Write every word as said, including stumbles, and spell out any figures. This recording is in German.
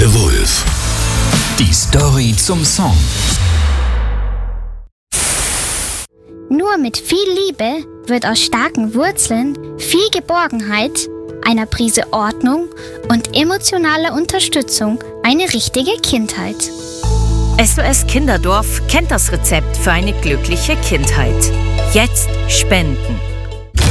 der Wulff. Die Story zum Song. Nur mit viel Liebe wird aus starken Wurzeln viel Geborgenheit, einer Prise Ordnung und emotionaler Unterstützung eine richtige Kindheit. S O S Kinderdorf kennt das Rezept für eine glückliche Kindheit. Jetzt spenden.